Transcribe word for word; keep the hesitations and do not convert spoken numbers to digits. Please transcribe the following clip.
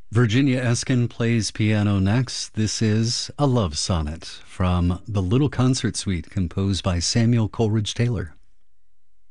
Virginia Eskin plays piano next. This is a love sonnet from the Little Concert Suite composed by Samuel Coleridge Taylor.